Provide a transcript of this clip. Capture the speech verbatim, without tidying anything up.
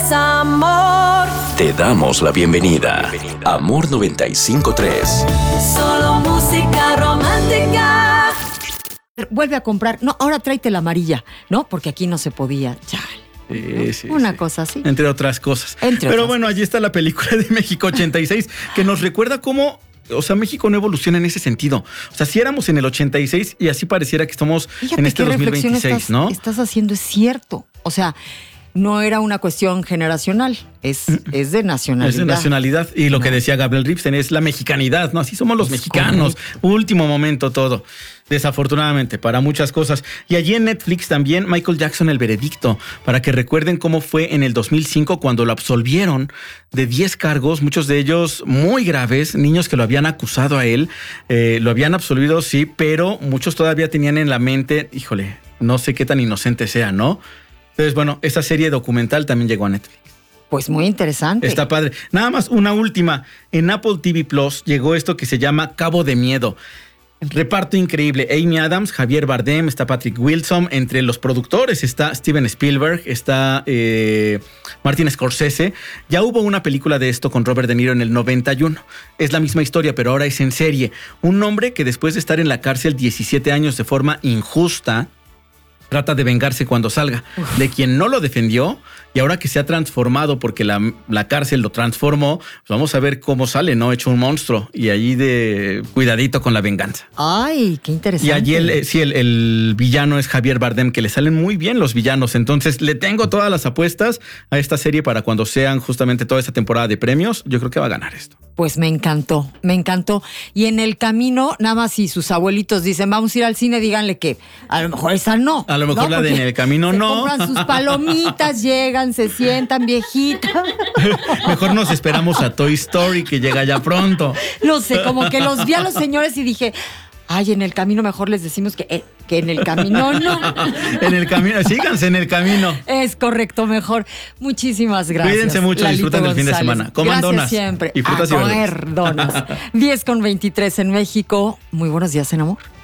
es amor. Te damos la bienvenida. Amor noventa y cinco punto tres. Solo música romántica. Vuelve a comprar. No, ahora tráete la amarilla, ¿no? Porque aquí no se podía. Chale. Sí, sí, Una sí. cosa así. Entre otras cosas. Entre Pero otras bueno, allí está la película de México ochenta y seis, que nos recuerda cómo, o sea, México no evoluciona en ese sentido. O sea, si éramos en el ochenta y seis y así pareciera que estamos Fíjate en este qué dos mil reflexión veintiséis, estás, ¿no? estás haciendo, es cierto. O sea, no era una cuestión generacional, es, es de nacionalidad. Es de nacionalidad. Y lo no. que decía Gabriel Ripstein es la mexicanidad, ¿no? Así somos los es mexicanos. Correcto. Último momento todo. Desafortunadamente, para muchas cosas. Y allí en Netflix también Michael Jackson, El Veredicto, para que recuerden cómo fue en el dos mil cinco cuando lo absolvieron de diez cargos, muchos de ellos muy graves, niños que lo habían acusado a él, eh, lo habían absolvido, sí, pero muchos todavía tenían en la mente, híjole, no sé qué tan inocente sea, ¿no? Entonces, bueno, esa serie documental también llegó a Netflix. Pues muy interesante. Está padre. Nada más una última. En Apple T V Plus llegó esto que se llama Cabo de Miedo. Reparto increíble. Amy Adams, Javier Bardem, está Patrick Wilson. Entre los productores está Steven Spielberg, está eh, Martin Scorsese. Ya hubo una película de esto con Robert De Niro en el noventa y uno. Es la misma historia, pero ahora es en serie. Un hombre que después de estar en la cárcel diecisiete años de forma injusta, trata de vengarse cuando salga Uf. de quien no lo defendió, y ahora que se ha transformado porque la, la cárcel lo transformó, pues vamos a ver cómo sale, ¿no? Hecho un monstruo, y allí de cuidadito con la venganza. Ay, qué interesante. Y allí el, sí, el, el villano es Javier Bardem, que le salen muy bien los villanos, entonces le tengo todas las apuestas a esta serie para cuando sean justamente toda esta temporada de premios. Yo creo que va a ganar esto. Pues me encantó, me encantó. Y en el camino, nada más si sus abuelitos dicen, vamos a ir al cine, díganle que a lo mejor esa no. A lo mejor ¿no? la de En el Camino se no. Compran sus palomitas, llegan, se sientan, viejita. Mejor nos esperamos a Toy Story, que llega ya pronto. No sé, como que los vi a los señores y dije, ay, en el camino mejor les decimos que, eh, que en el camino no. En el camino, síganse en el camino. Es correcto, mejor. Muchísimas gracias. Cuídense mucho, Lalito disfruten el fin de González. semana. Coman gracias donas. siempre. Y frutas a y comer donas. diez con veintitrés en México. Muy buenos días en amor.